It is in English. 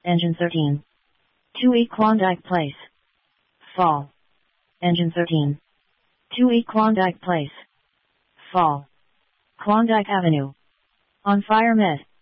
Engine 13. 2E Klondike Place. Fall. Engine 13. 2E Klondike Place. Fall. Klondike Avenue. On fire mid.